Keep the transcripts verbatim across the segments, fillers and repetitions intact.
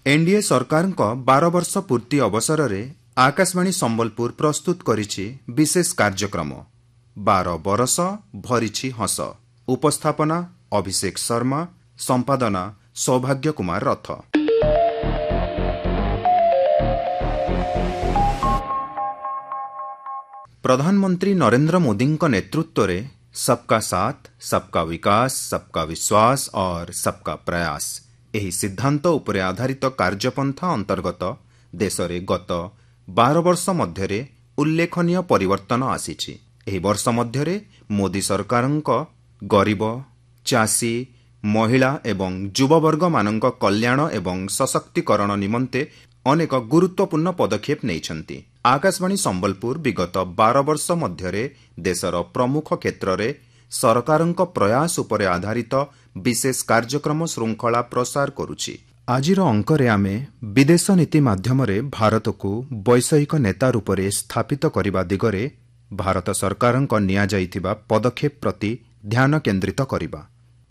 NDA सरकार बार वर्ष पूर्ति अवसर में आकाशवाणी संबलपुर प्रस्तुत करिछि विशेष कार्यक्रम बार बरस भरिछि हस। उपस्थापना अभिषेक शर्मा, संपादना सौभाग्य कुमार रथ। प्रधानमंत्री नरेंद्र मोदी नेतृत्व में सबका साथ, सबका विकास, सबका विश्वास और सबका प्रयास एही सिद्धांत उपरे आधारित कार्यपंथा अंतर्गत देश में गत बार वर्ष मध्य उल्लेखनीय परिवर्तन आसीछि। एही वर्ष मध्य मोदी सरकार गरीब, चाषी, महिला एवं युववर्ग मानक कल्याण एवं सशक्तिकरण निमंते अनेक गुरुत्वपूर्ण पदक्षेप नैछन्ति। आकाशवाणी संबलपुर विगत बार वर्ष मध्य देशर प्रमुख क्षेत्र में सरकारक प्रयास उपरे आधारित विशेष कार्यक्रम श्रृंखला प्रसार करुछि। आजिर अंकरे आमे विदेश नीति माध्यम भारत को वैषयिक नेता रूप में स्थापित करने दिगरे भारत सरकारक निया जाइथिबा पदक्षेप प्रति ध्यान केन्द्रित करिबा।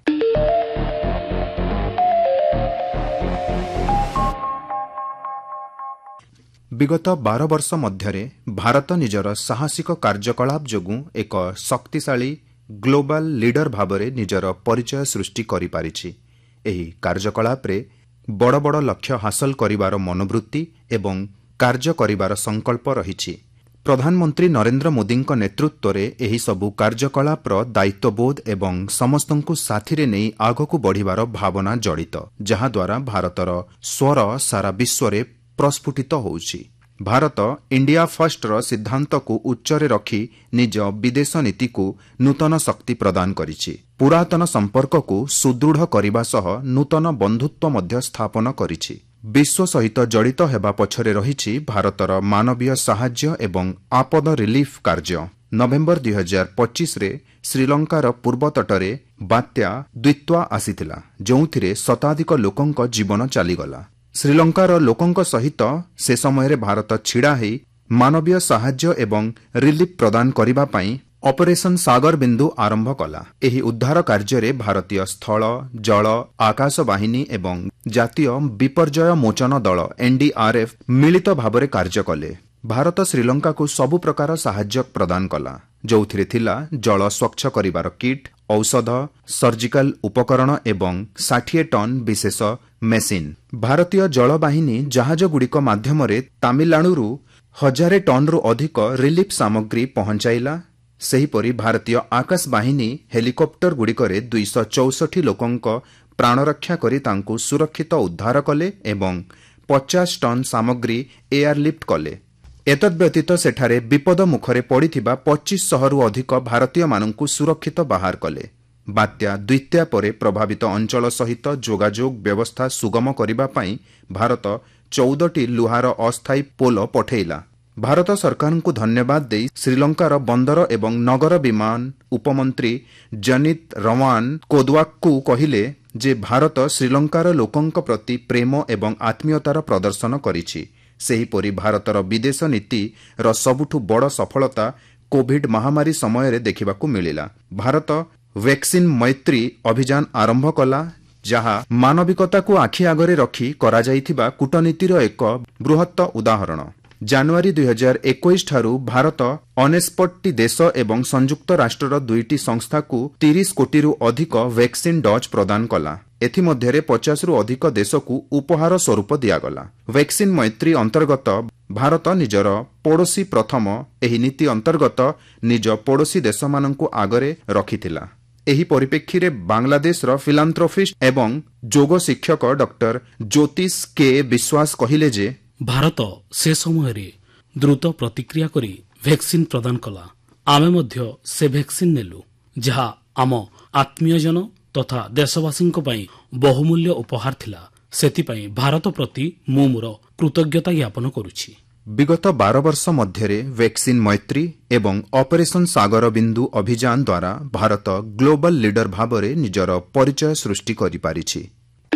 विगत बार वर्ष मध्य भारत निजर साहसिक कार्यकलाप जोगु एक शक्तिशाली ग्लोबल लीडर भावरे निजर परिचय सृष्टि करि पारिछि। एही कार्यकलाप रे बड़ बड़ लक्ष्य हासिल करिवार मनोवृत्ति एवं कार्य करिवार संकल्प रहिछि। प्रधानमंत्री नरेंद्र मोदी नेतृत्व रे एही सबु कार्यकलापर दायित्वबोध एवं समस्तंकु साथीरे नेई आगकु बढ़िवार भावना जड़ित, जहा द्वारा भारतर स्वर सारा विश्व रे प्रस्फुटित होउछि। भारत इंडिया फर्स्ट र सिद्धांत को उच्चरे रखी निज विदेश नीति को नूतन शक्ति प्रदान करिछि। पुरातन संपर्क को सुदृढ़ करिबा सह नूतन बंधुत्व मध्य स्थापन करिछि। विश्व सहित जड़ित हेबा पछरे रहिछि भारतर मानवीय साहाय्य एवं आपद रिलीफ कार्य। नवेम्बर दुई हजार पच्चीस रे श्रीलंकार पूर्व तटरे बात्या द्वित्वा आसीथिला, जोंथिरे शताधिक लोकंक जीवन चलीगला। श्रीलंकार लोकंक सहित से समय भारत छिड़ा है मानवीय साहाय्य एवं रिलीफ प्रदान करिबा पई ऑपरेशन सागर बिंदु आरंभ कला। एही उद्धार कार्य रे भारतीय स्थल, जल, आकाश बाहिनी एवं जातीय विपर्यय मोचन दल एनडीआरएफ मिलित भावरे कार्य कले। भारत श्रीलंका को सबु प्रकार साहाय्य प्रदान कला, जोथिरे थिला जल स्वच्छ करिबार किट, औषध, सर्जिकल उपकरण एवं षाठिए टन विशेष मेसिन। भारतीय जल बाहिनी जहाज गुड़िक माध्यम तामिलनाडु हजारे टन रु अधिक रिलीफ सामग्री पहुंचाइला। सेहीपरि भारतीय आकाश बाहिनी हेलिकॉप्टर गुड़िकरे दुईश चौसठी लोकंक प्राण रक्षा करी तांकु सुरक्षित उद्धार कले एवं पचास टन सामग्री एयरलिफ्ट कले। एतद्व्यतीत सेठारे विपद मुखरे पड़िथिबा पच्चीस शहरु अधिक भारतीय मानंकु सुरक्षित बाहर कले। बात्या द्वितीय परे प्रभावित अंचल सहित जोगाजोग व्यवस्था सुगम करिबा पई भारत चौदह लुहार अस्थायी पोल पठेइला। भारत सरकार को धन्यवाद दे श्रीलंकार बंदर एवं नगर विमान उपमंत्री जनित रवान कोदवाक्कु कहिले जे भारत श्रीलंकार लोकंक प्रति प्रेम एवं आत्मीयतार प्रदर्शन करिछि। सेहीपरि भारतर विदेश नीति र सबुठु बड़ सफलता कोविड महामारी समय रे देखिबाकु मिलिला। भारत वैक्सीन मैत्री अभियान आरंभ कला, जहा मानविकता को आखि आगरे रखी करा जाइथिबा कूटनीतिर एक बृहत्त उदाहरण। जनवरी दुई हजार इक्कीस ठारू भारत अनेस्पट्टी देश एवं संयुक्त राष्ट्र दुईटी संस्था को तीस कोटी रु अधिक वैक्सीन डोज प्रदान कला। एथिमध्यरे पचास रु अधिक देश को उपहार स्वरूप दियागला। वैक्सीन मैत्री अंतर्गत भारत निजर पड़ोसी प्रथम एही नीति अंतर्गत निज पड़ोसी देश मानंकु आगरे रखिथिला। एही परिप्रेक्षी बांग्लादेश र फिलांथ्रोपिस्ट एवं जोग शिक्षक डॉक्टर ज्योतिष के विश्वास कहिले जे भारत से समय रे द्रुत प्रतिक्रिया करी वैक्सीन प्रदान कला। आमे मध्य से वैक्सीन नेलु, जहा आम आत्मीयजन तथा देशवासी बहुमूल्य उपहार थिला। सेतिपाई भारत प्रति मु मोर कृतज्ञता ज्ञापन करुछि। विगत बार वर्ष मध्य वैक्सीन मैत्री एवं ऑपरेशन सागर बिंदु अभियान द्वारा भारत ग्लोबल लीडर भावरे निजर परिचय सृष्टि करि पारिछि।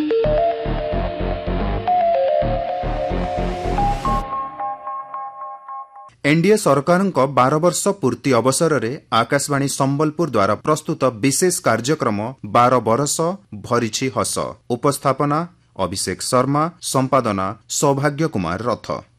एनडीए सरकार बार वर्ष पूर्ति अवसर में आकाशवाणी संबलपुर द्वारा प्रस्तुत विशेष कार्यक्रम बार बरस भरिछि हस। उपस्थापना ଅଭିଷେକ ଶର୍ମା, ସମ୍ପାଦନା ସୌଭାଗ୍ୟ କୁମାର ରଥ।